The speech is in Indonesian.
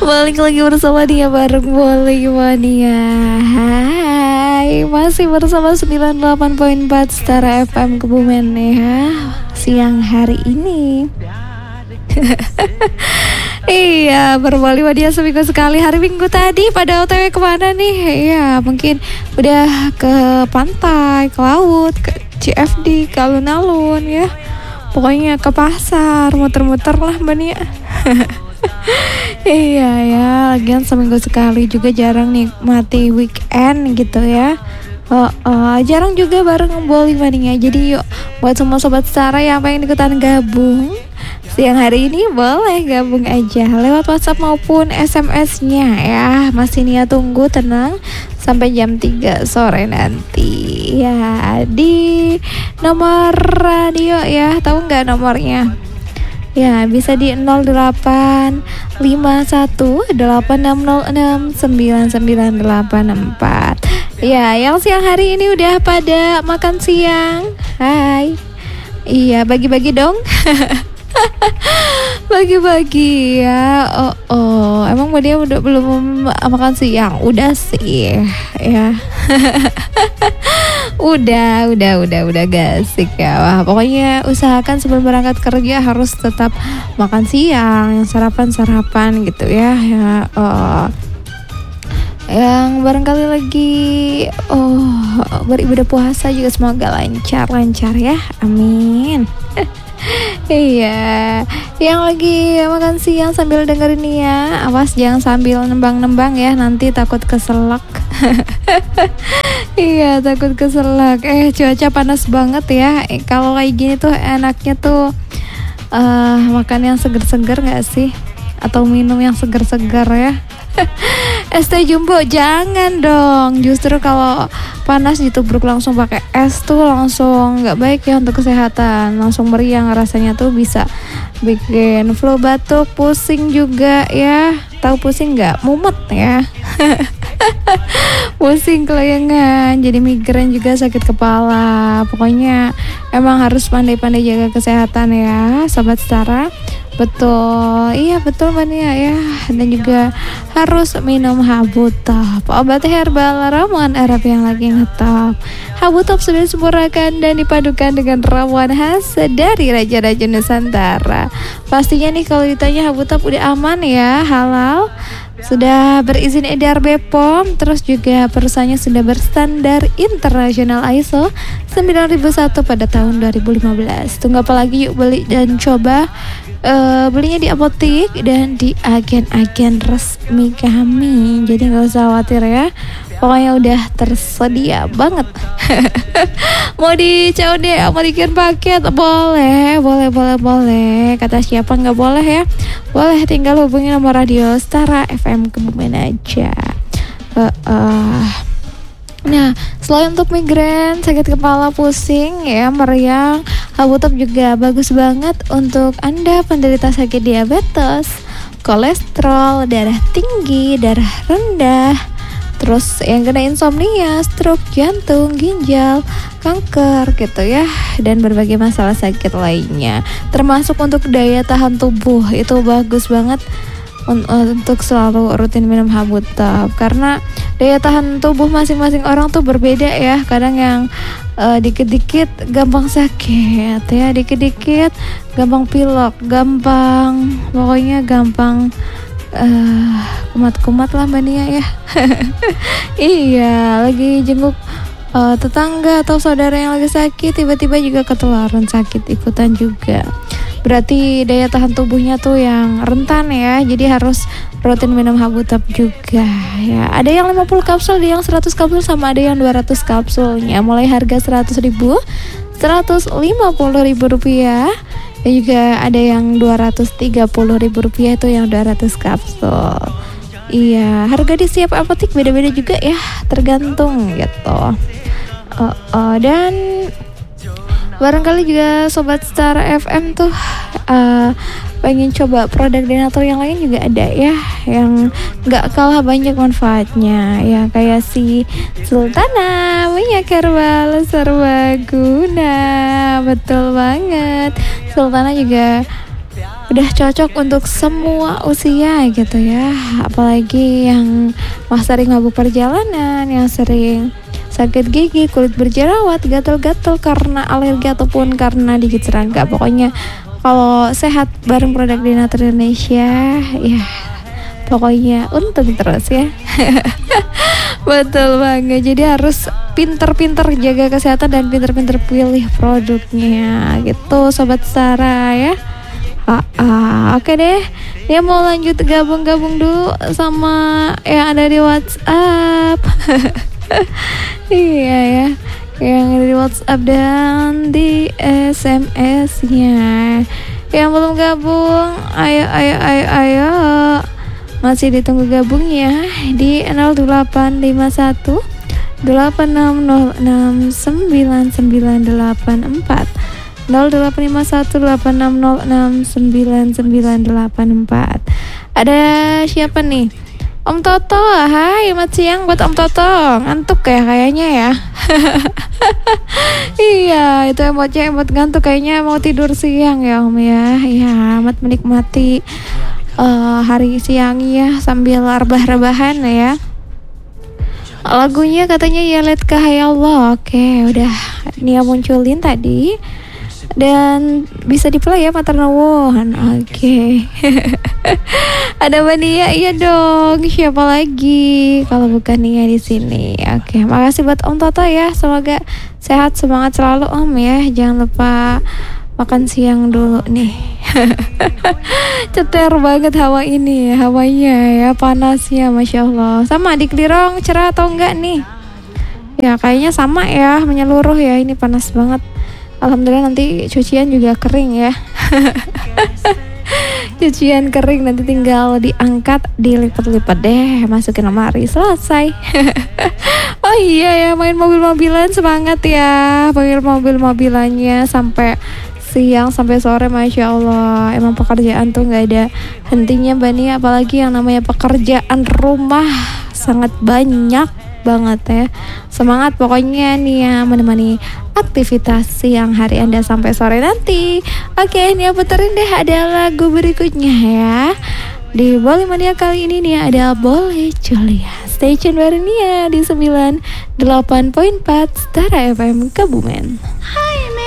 Balik lagi bersama dia bareng Boleh Mania. Hai, masih bersama 98.4 Stara FM Kebumen ya. Siang hari ini iya, berbalik Mania seminggu sekali. Hari Minggu tadi pada OTW kemana nih? Iya, mungkin udah ke pantai, ke laut, ke CFD, ke alun-alun ya. Pokoknya ke pasar, muter-muter lah Mania. Iya ya, lagian seminggu sekali juga jarang nikmati weekend gitu ya. Jarang juga bareng Boleh Mania. Jadi yuk buat semua sobat Stara yang pengen ikutan gabung siang hari ini boleh gabung aja lewat WhatsApp maupun SMS-nya ya. Masih Nia tunggu, tenang, sampai jam 3 sore nanti ya, di nomor radio ya. Tahu nggak nomornya? Ya, bisa di 08 51 8606 9984. Ya, yang siang hari ini udah pada makan siang. Hai. Iya, bagi-bagi dong. Bagi-bagi ya. Emang dia udah belum makan siang? Udah sih ya. Udah gak asik ya. Wah, pokoknya usahakan sebelum berangkat kerja harus tetap makan siang, sarapan gitu ya. Yang barangkali lagi beribadah puasa juga semoga lancar ya. Amin. Iya, yang lagi makan siang sambil dengerin ya, awas jangan sambil nembang-nembang ya, nanti takut keselak. Iya, takut keselak. Cuaca panas banget ya. Kalau kayak gini tuh enaknya tuh makan yang seger-seger gak sih? Atau minum yang seger-seger ya. Es teh jumbo jangan dong. Justru kalau panas ditubruk langsung pakai es tuh langsung nggak baik ya untuk kesehatan. Langsung meriang rasanya tuh, bisa bikin flu, batuk, pusing juga ya. Tahu pusing nggak? Mumet ya. Pusing kelayangan, jadi migrain juga, sakit kepala. Pokoknya emang harus pandai-pandai jaga kesehatan ya, sobat Stara. Betul, iya betul Mania ya. Dan juga harus minum Habu Top, obat herbal ramuan Arab yang lagi ngetop. Habu Top sudah disempurnakan dan dipadukan dengan ramuan khas dari Raja-Raja Nusantara. Pastinya nih kalau ditanya Habu Top udah aman ya, halal, sudah berizin edar BPOM, terus juga perusahaannya sudah berstandar internasional ISO 9001 pada tahun 2015. Tunggu apa lagi, yuk beli dan coba. Belinya di apotek dan di agen-agen resmi kami, jadi nggak usah khawatir ya. Pokoknya udah tersedia banget. Mau di COD, mau dikirim paket, boleh. Kata siapa nggak boleh ya? Boleh, tinggal hubungi nomor radio Stara FM Kebumen aja. Nah, selain untuk migrain, sakit kepala, pusing ya, meriang, Habu Top juga bagus banget untuk Anda penderita sakit diabetes, kolesterol, darah tinggi, darah rendah, terus yang kena insomnia, stroke, jantung, ginjal, kanker gitu ya, dan berbagai masalah sakit lainnya. Termasuk untuk daya tahan tubuh, itu bagus banget untuk selalu rutin minum Habu Top, karena daya tahan tubuh masing-masing orang tuh berbeda ya. Kadang yang dikit-dikit gampang sakit ya, dikit-dikit gampang pilek, pokoknya gampang kumat-kumat lah Mania ya. Iya, lagi jenguk tetangga atau saudara yang lagi sakit, tiba-tiba juga ketularan sakit ikutan juga. Berarti daya tahan tubuhnya tuh yang rentan ya, jadi harus rutin minum Habu Top juga ya. Ada yang 50 kapsul, ada yang 100 kapsul, sama ada yang 200 kapsulnya. Mulai harga 100.000, 150.000 rupiah, dan juga ada yang 230.000 rupiah, itu yang 200 kapsul. Iya, harga di setiap apotek beda-beda juga ya, tergantung gitu. Dan barangkali juga sobat Stara FM tuh pengen coba produk Denatur yang lain juga ada ya, yang gak kalah banyak manfaatnya ya, kayak si Sultana minyak herbal serbaguna. Betul banget, Sultana juga udah cocok untuk semua usia gitu ya, apalagi yang sering mabuk perjalanan, yang sering sakit gigi, kulit berjerawat, gatal-gatal karena alergi ataupun karena digigit serangga. Pokoknya kalau sehat bareng produk Denatur Indonesia, ya pokoknya untung terus ya. Betul banget. Jadi harus pinter-pinter jaga kesehatan dan pinter-pinter pilih produknya gitu Sobat Sarah ya. Oke deh, dia mau lanjut gabung-gabung dulu sama yang ada di WhatsApp. Iya ya, yang ada di WhatsApp dan di SMS-nya. Yang belum gabung, ayo. Masih ditunggu gabungnya di 0851 86069984 085186069984. Ada siapa nih? Om Toto. Hai, selamat siang buat Om Toto. Ngantuk ya kayaknya ya. Iya, itu emot ngantuk kayaknya mau tidur siang ya Om ya. Iya, amat menikmati hari siang ya sambil rebah-rebahan ya. Lagunya katanya ya Let Kahayallah. Oke, udah Nia munculin tadi. Dan bisa di-play ya Maternawan. Oke. Ada Mbak Nia, iya dong. Siapa lagi kalau bukan Nia di sini? Oke, makasih buat Om Toto ya. Semoga sehat, semangat selalu Om ya. Jangan lupa makan siang dulu nih. Ceter banget hawa ini, hawanya ya, panasnya Masya Allah. Sama di Klirong cerah atau enggak nih? Ya kayaknya sama ya, menyeluruh ya, ini panas banget. Alhamdulillah nanti cucian juga kering ya. Cucian kering nanti tinggal diangkat, dilipat-lipat deh, masukin lemari, selesai. Oh iya ya, main mobil-mobilan semangat ya. Main mobil-mobilannya sampai siang sampai sore, Masya Allah. Emang pekerjaan tuh gak ada hentinya Mbak Nia, apalagi yang namanya pekerjaan rumah sangat banyak banget ya. Semangat pokoknya nih ya, menemani aktivitas siang hari Anda sampai sore nanti. Oke, Nia puterin deh ada lagu berikutnya ya. Di Boleh Mania kali ini nih ada Boleh Julia. Stay tune bareng Nia di 98.4 Stara FM Kebumen.